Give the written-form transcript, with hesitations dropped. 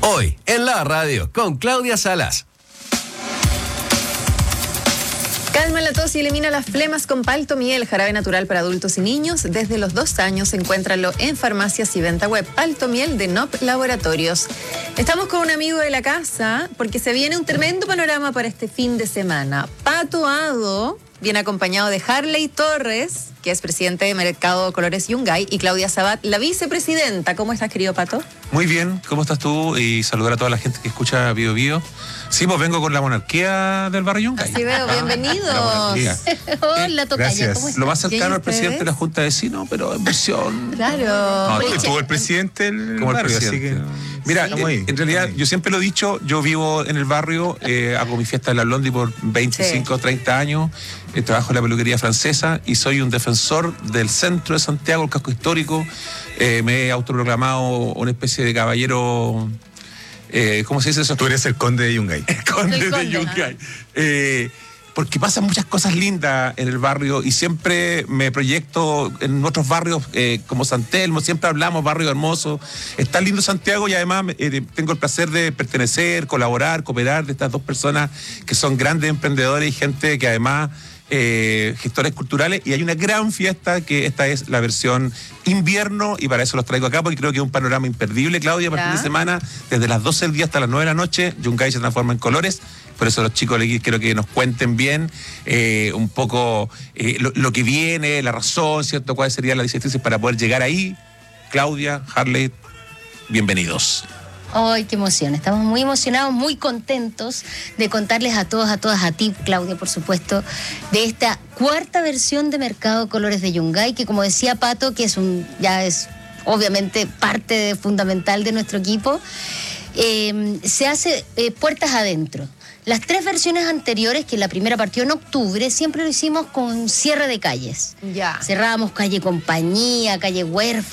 Hoy, en la radio, con Claudia Salas. Calma la tos y elimina las flemas con Paltomiel, jarabe natural para adultos y niños. Desde los 2 años, encuéntralo en farmacias y venta web. Paltomiel de NOP Laboratorios. Estamos con un amigo de la casa porque se viene un tremendo panorama para este fin de semana. Pato Ado viene acompañado de Harley Torres, que es presidente de Mercado Colores Yungay, y Claudia Sabat, la vicepresidenta. ¿Cómo estás, querido Pato? Muy bien, ¿cómo estás tú? Y saludar a toda la gente que escucha Bio Bio. Sí, pues vengo con la monarquía del barrio Yungay. Así veo, bienvenidos. Hola, tocaya, ¿cómo estás? Lo más cercano al presidente de la Junta de Vecinos, pero en versión... Claro. No, Estuvo el presidente del como el barrio, presidente. así que... Mira, en realidad, yo siempre lo he dicho, yo vivo en el barrio, hago mi fiesta en la Blondie por 25, 30 años, trabajo en la peluquería francesa y soy un defensor del centro de Santiago, el casco histórico. Me he autoproclamado una especie de caballero... ¿cómo se dice eso? Tú eres el conde de Yungay. El conde de Yungay. Porque pasan muchas cosas lindas en el barrio y siempre me proyecto en otros barrios como San Telmo, siempre hablamos barrio hermoso. Está lindo Santiago y además tengo el placer de pertenecer, colaborar, cooperar de estas dos personas que son grandes emprendedores y gente que además... gestores culturales, y hay una gran fiesta que esta es la versión invierno y para eso los traigo acá porque creo que es un panorama imperdible, Claudia, para el fin de semana, desde las 12 del día hasta las 9 de la noche, Yungay se transforma en colores. Por eso los chicos quiero que nos cuenten bien un poco lo que viene, la razón, ¿cierto? ¿Cuáles serían las directrices para poder llegar ahí? Claudia, Harley, bienvenidos. ¡Ay, qué emoción! Estamos muy emocionados, muy contentos de contarles a todos, a todas, a ti, Claudia, por supuesto, de esta 4ª versión de Mercado Colores de Yungay, que como decía Pato, que ya es obviamente parte fundamental de nuestro equipo, se hace puertas adentro. Las 3 versiones anteriores, que la primera partió en octubre, siempre lo hicimos con cierre de calles. Ya. Cerrábamos calle Compañía, calle Huérfano,